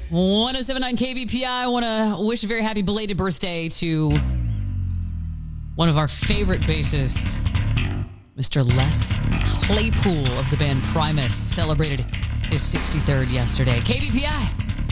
1079 KBPI. I want to wish a very happy belated birthday to one of our favorite bassists, Mr. Les Claypool of the band Primus. Celebrated his 63rd yesterday. KBPI.